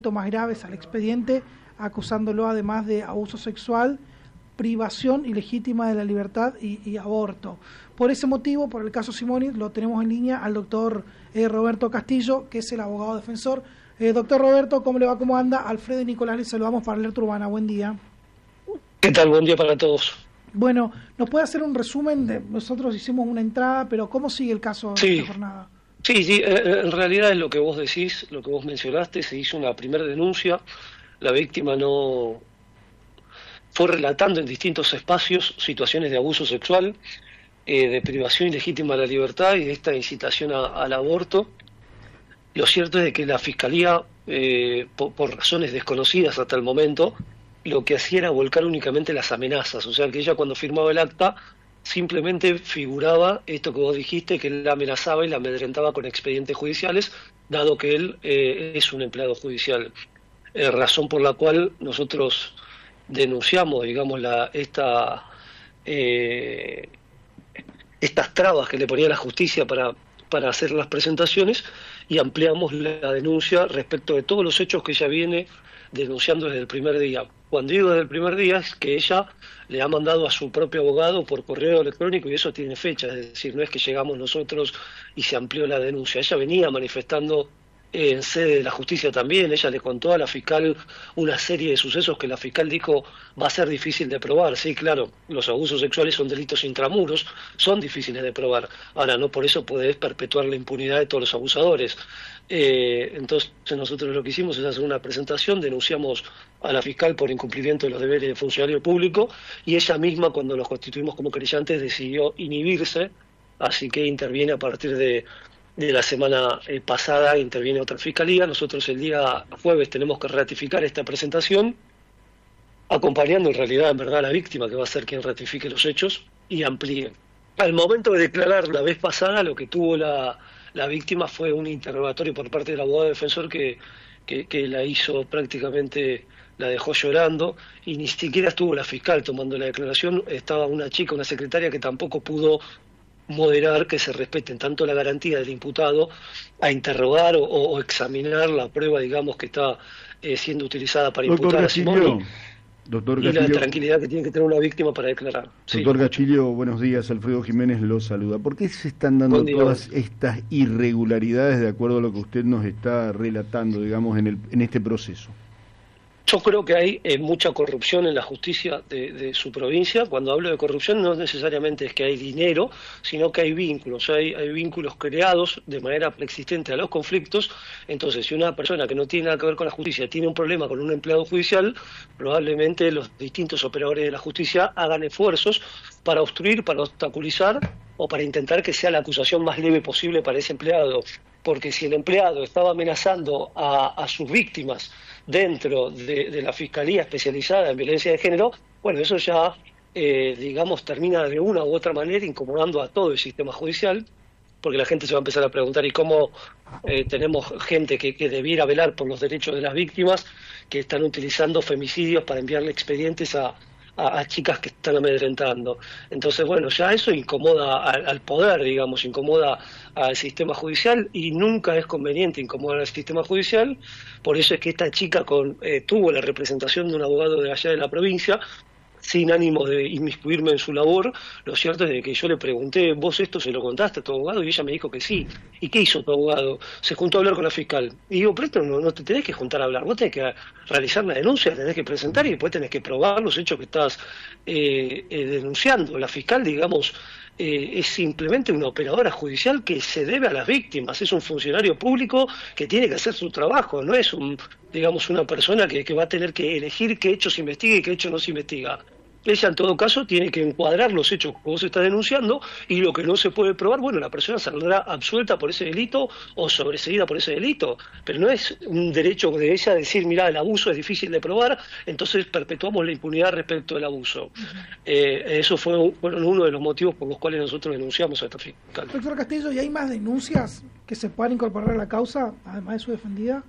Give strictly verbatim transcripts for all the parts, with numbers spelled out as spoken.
más graves al expediente, acusándolo además de abuso sexual, privación ilegítima de la libertad y, y aborto. Por ese motivo, por el caso Simoni, lo tenemos en línea al doctor eh, Roberto Castillo, que es el abogado defensor. Eh, doctor Roberto, ¿cómo le va? ¿Cómo anda? Alfredo y Nicolás, les saludamos para Alerta Urbana. Buen día. ¿Qué tal? Buen día para todos. Bueno, ¿nos puede hacer un resumen? De nosotros hicimos una entrada, pero ¿cómo sigue el caso sí. de esta jornada? Sí, sí, en realidad es lo que vos decís, lo que vos mencionaste, se hizo una primera denuncia, la víctima no fue relatando en distintos espacios situaciones de abuso sexual, eh, de privación ilegítima de la libertad y de esta incitación a, al aborto. Lo cierto es de que la Fiscalía, eh, por, por razones desconocidas hasta el momento, lo que hacía era volcar únicamente las amenazas, o sea que ella cuando firmaba el acta simplemente figuraba esto que vos dijiste, que él la amenazaba y la amedrentaba con expedientes judiciales, dado que él eh, es un empleado judicial. Eh, razón por la cual nosotros denunciamos, digamos, la, esta, eh, estas trabas que le ponía la justicia para, para hacer las presentaciones y ampliamos la denuncia respecto de todos los hechos que ella viene denunciando desde el primer día. Cuando digo desde el primer día es que ella le ha mandado a su propio abogado por correo electrónico y eso tiene fecha, es decir, no es que llegamos nosotros y se amplió la denuncia. Ella venía manifestando eh, en sede de la justicia también, ella le contó a la fiscal una serie de sucesos que la fiscal dijo va a ser difícil de probar. Sí, claro, los abusos sexuales son delitos intramuros, son difíciles de probar. Ahora, no por eso podés perpetuar la impunidad de todos los abusadores. Eh, entonces nosotros lo que hicimos es hacer una presentación, denunciamos a la fiscal por incumplimiento de los deberes de funcionario público y ella misma, cuando los constituimos como querellantes, decidió inhibirse, así que interviene a partir de, de la semana eh, pasada, interviene otra fiscalía. Nosotros el día jueves tenemos que ratificar esta presentación, acompañando en realidad en verdad a la víctima, que va a ser quien ratifique los hechos y amplíe. Al momento de declarar la vez pasada, lo que tuvo la La víctima fue un interrogatorio por parte del abogado defensor que, que, que la hizo prácticamente, la dejó llorando y ni siquiera estuvo la fiscal tomando la declaración. Estaba una chica, una secretaria que tampoco pudo moderar que se respeten tanto la garantía del imputado a interrogar o, o examinar la prueba, digamos, que está eh, siendo utilizada para Doctor imputar Castillo, a Simoni. Doctor y Castillo, la tranquilidad que tiene que tener una víctima para declarar. Doctor Sí. Castillo, buenos días. Alfredo Jiménez lo saluda. ¿Por qué se están dando todas estas irregularidades de acuerdo a lo que usted nos está relatando, digamos, en, el, en este proceso? Yo creo que hay eh, mucha corrupción en la justicia de, de su provincia. Cuando hablo de corrupción no necesariamente es que hay dinero, sino que hay vínculos. Hay, hay vínculos creados de manera preexistente a los conflictos. Entonces, si una persona que no tiene nada que ver con la justicia tiene un problema con un empleado judicial, probablemente los distintos operadores de la justicia hagan esfuerzos para obstruir, para obstaculizar o para intentar que sea la acusación más leve posible para ese empleado. Porque si el empleado estaba amenazando a, a sus víctimas dentro de, de la Fiscalía especializada en violencia de género, bueno, eso ya, eh, digamos, termina de una u otra manera incomodando a todo el sistema judicial, porque la gente se va a empezar a preguntar, ¿y cómo eh, tenemos gente que, que debiera velar por los derechos de las víctimas, que están utilizando femicidios para enviarle expedientes a, a, a chicas que están amedrentando? Entonces, bueno, ya eso incomoda al, al poder, digamos, incomoda al sistema judicial y nunca es conveniente incomodar al sistema judicial. Por eso es que esta chica con, eh, tuvo la representación de un abogado de allá de la provincia, sin ánimo de inmiscuirme en su labor. Lo cierto es de que yo le pregunté, ¿vos esto se lo contaste a tu abogado? Y ella me dijo que sí. ¿Y qué hizo tu abogado? Se juntó a hablar con la fiscal. Y digo, pero esto no, no te tenés que juntar a hablar, vos tenés que realizar una denuncia, tenés que presentar y después tenés que probar los hechos que estás eh, eh, denunciando. La fiscal, digamos, eh, es simplemente una operadora judicial que se debe a las víctimas, es un funcionario público que tiene que hacer su trabajo, no es un, digamos, una persona que, que va a tener que elegir qué hechos se investiga y qué hechos no se investiga. Ella, en todo caso, tiene que encuadrar los hechos que vos estás denunciando y lo que no se puede probar, bueno, la persona saldrá absuelta por ese delito o sobreseída por ese delito, pero no es un derecho de ella decir, mirá, el abuso es difícil de probar, entonces perpetuamos la impunidad respecto del abuso. Uh-huh. eh, eso fue fueron uno de los motivos por los cuales nosotros denunciamos a esta fiscal. Doctor Castillo, ¿y hay más denuncias que se puedan incorporar a la causa, además de su defendida?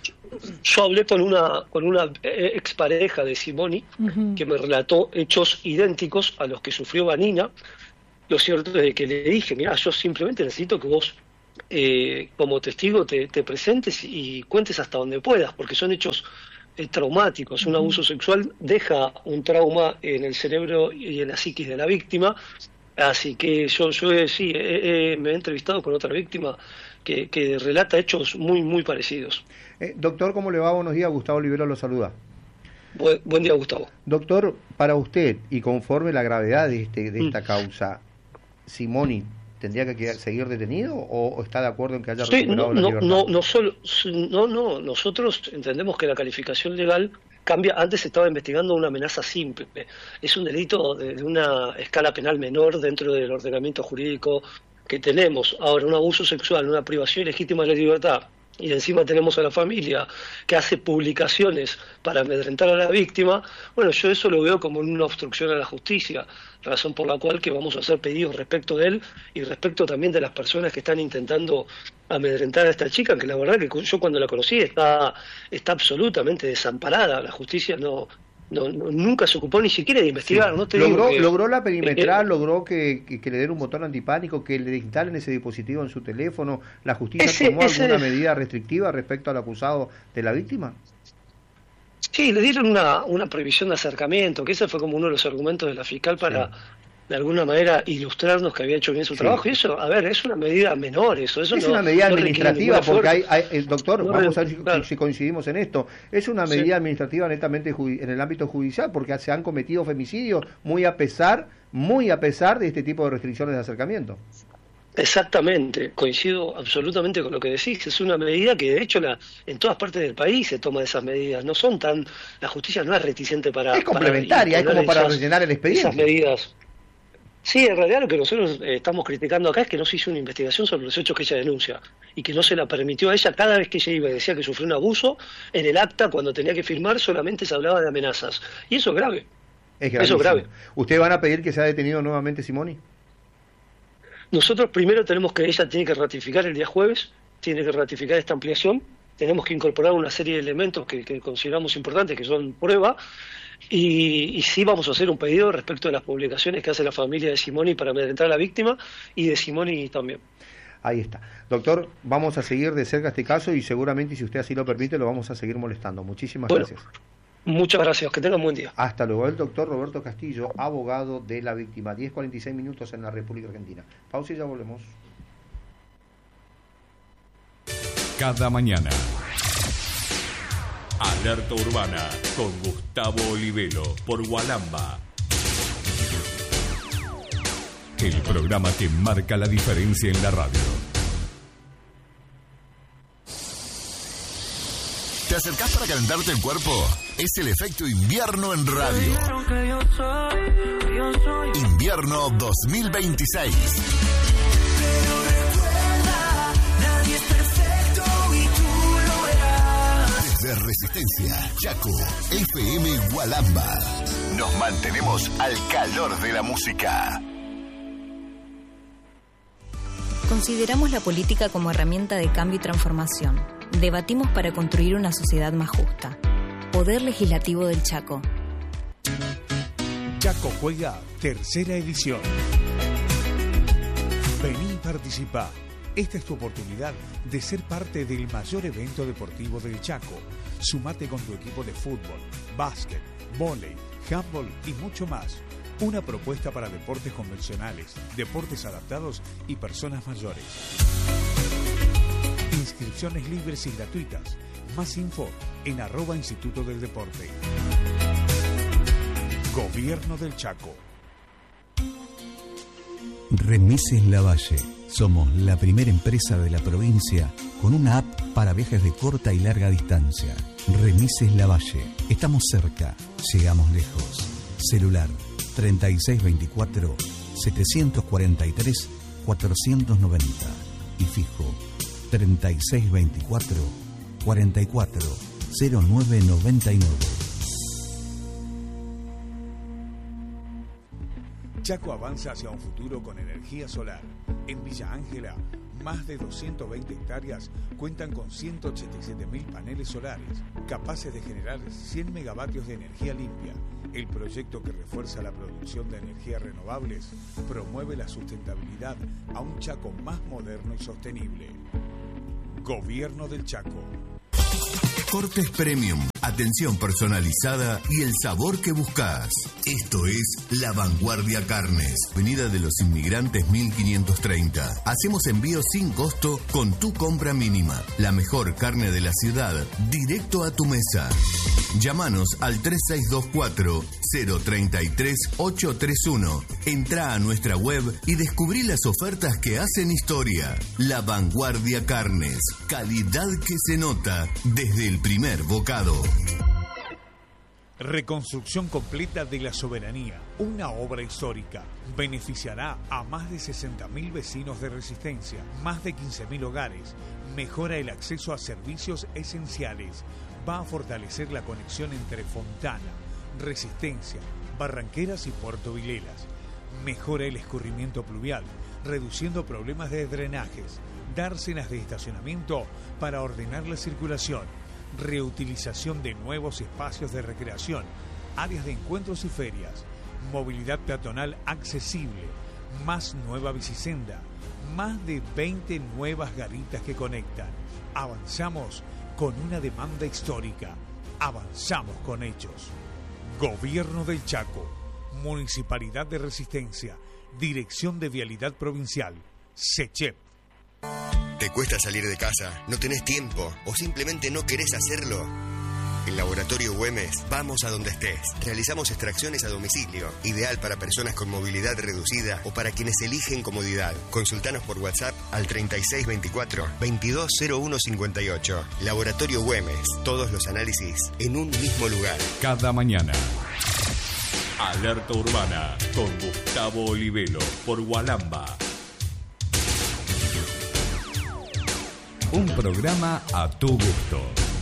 Yo hablé con una con una expareja de Simoni, uh-huh, que me relató hechos idénticos a los que sufrió Vanina. Lo cierto es que le dije, mira, yo simplemente necesito que vos eh, como testigo te, te presentes y cuentes hasta donde puedas, porque son hechos eh, traumáticos. Un abuso sexual deja un trauma en el cerebro y en la psiquis de la víctima, así que yo, yo eh, sí, eh, eh, me he entrevistado con otra víctima que, que relata hechos muy, muy parecidos. Eh, doctor, ¿cómo le va? Buenos días, Gustavo Olivero lo saluda. Buen, buen día, Gustavo. Doctor, para usted, y conforme la gravedad de, este, de esta mm. causa, ¿Simoni tendría que quedar, seguir detenido o, o está de acuerdo en que haya sí, recuperado no, la no, libertad? No, no, solo, no, no, nosotros entendemos que la calificación legal cambia. Antes se estaba investigando una amenaza simple. Es un delito de, de una escala penal menor dentro del ordenamiento jurídico que tenemos. Ahora, un abuso sexual, una privación ilegítima de la libertad, y encima tenemos a la familia que hace publicaciones para amedrentar a la víctima, bueno, yo eso lo veo como una obstrucción a la justicia, razón por la cual que vamos a hacer pedidos respecto de él y respecto también de las personas que están intentando amedrentar a esta chica, que la verdad que yo cuando la conocí está, está absolutamente desamparada. La justicia no... No, no, nunca se ocupó ni siquiera de investigar. Sí. No te logró, digo que, logró la perimetral, eh, logró que, que, que le den un botón antipánico, que le instalen ese dispositivo en su teléfono. ¿La justicia ese, tomó ese, alguna medida restrictiva respecto al acusado de la víctima? Sí, le dieron una, una prohibición de acercamiento, que ese fue como uno de los argumentos de la fiscal para, sí. de alguna manera, ilustrarnos que había hecho bien su sí. trabajo. Y eso, a ver, es una medida menor, eso. eso es no, una medida no administrativa, porque hay, hay, el doctor, no, vamos a ver claro. si coincidimos en esto, es una medida sí. administrativa netamente en el ámbito judicial, porque se han cometido femicidios muy a pesar, muy a pesar de este tipo de restricciones de acercamiento. Exactamente, coincido absolutamente con lo que decís. Es una medida que de hecho la, en todas partes del país se toma esas medidas. No son tan, la justicia no es reticente para... Es complementaria, es como para esas, rellenar el expediente. Esas medidas. Sí, en realidad lo que nosotros eh, estamos criticando acá es que no se hizo una investigación sobre los hechos que ella denuncia y que no se la permitió a ella cada vez que ella iba y decía que sufrió un abuso, en el acta cuando tenía que firmar solamente se hablaba de amenazas. Y eso es grave. Es eso es grave. ¿Ustedes van a pedir que sea detenido nuevamente Simoni? Nosotros primero tenemos que, ella tiene que ratificar el día jueves, tiene que ratificar esta ampliación, tenemos que incorporar una serie de elementos que, que consideramos importantes, que son prueba, y, y sí vamos a hacer un pedido respecto de las publicaciones que hace la familia de Simoni para amedrentar a la víctima, y de Simoni también. Ahí está. Doctor, vamos a seguir de cerca este caso y seguramente, si usted así lo permite, lo vamos a seguir molestando. Muchísimas bueno, gracias. Muchas gracias, que tengan buen día. Hasta luego. El doctor Roberto Castillo, abogado de la víctima. diez cuarenta y seis minutos en la República Argentina. Pausa y ya volvemos. Cada mañana, Alerta Urbana con Gustavo Olivero por Gualamba. El programa que marca la diferencia en la radio. ¿Te acercás para calentarte el cuerpo? Es el efecto invierno en radio. Invierno dos mil veintiséis. Pero recuerda, nadie es perfecto y tú lo verás. Desde Resistencia, Chaco, F M Gualamba. Nos mantenemos al calor de la música. Consideramos la política como herramienta de cambio y transformación. Debatimos para construir una sociedad más justa. Poder Legislativo del Chaco. Chaco Juega, tercera edición. Vení y participá. Esta es tu oportunidad de ser parte del mayor evento deportivo del Chaco. Sumate con tu equipo de fútbol, básquet, vóley, handball y mucho más. Una propuesta para deportes convencionales, deportes adaptados y personas mayores. Inscripciones libres y gratuitas. Más info en arroba Instituto del Deporte. Gobierno del Chaco. Remises Lavalle. Somos la primera empresa de la provincia con una app para viajes de corta y larga distancia. Remises Lavalle. Estamos cerca, llegamos lejos. Celular treinta y seis veinticuatro, setecientos cuarenta y tres, cuatrocientos noventa y fijo treinta y seis veinticuatro, cuarenta y cuatro, cero nueve noventa y nueve. Chaco avanza hacia un futuro con energía solar. En Villa Ángela, Más de doscientas veinte hectáreas cuentan con ciento ochenta y siete mil paneles solares, capaces de generar cien megavatios de energía limpia. El proyecto, que refuerza la producción de energías renovables, promueve la sustentabilidad a un Chaco más moderno y sostenible. Gobierno del Chaco. Cortes Premium, atención personalizada y el sabor que buscas. Esto es La Vanguardia Carnes, Avenida de los Inmigrantes mil quinientos treinta. Hacemos envío sin costo con tu compra mínima. La mejor carne de la ciudad, directo a tu mesa. Llámanos al tres seis dos cuatro, cero tres tres, ocho tres uno. Entrá a nuestra web y descubrí las ofertas que hacen historia. La Vanguardia Carnes, calidad que se nota desde el primer bocado. Reconstrucción completa de la Soberanía, una obra histórica. Beneficiará a más de sesenta mil vecinos de Resistencia, más de quince mil hogares. Mejora el acceso a servicios esenciales. Va a fortalecer la conexión entre Fontana, Resistencia, Barranqueras y Puerto Vilelas. Mejora el escurrimiento pluvial, reduciendo problemas de drenajes. Dársenas de estacionamiento para ordenar la circulación. Reutilización de nuevos espacios de recreación, áreas de encuentros y ferias. Movilidad peatonal accesible. Más nueva bicisenda. Más de veinte nuevas garitas que conectan. Avanzamos con una demanda histórica. Avanzamos con hechos. Gobierno del Chaco. Municipalidad de Resistencia. Dirección de Vialidad Provincial. SECHEP. ¿Te cuesta salir de casa? ¿No tenés tiempo? ¿O simplemente no querés hacerlo? En Laboratorio Güemes, vamos a donde estés. Realizamos extracciones a domicilio, ideal para personas con movilidad reducida o para quienes eligen comodidad. Consultanos por WhatsApp al treinta y seis veinticuatro, veintidós cero uno cincuenta y ocho. Laboratorio Güemes, todos los análisis en un mismo lugar. Cada mañana. Alerta Urbana con Gustavo Olivelo por Gualamba. Un programa a tu gusto.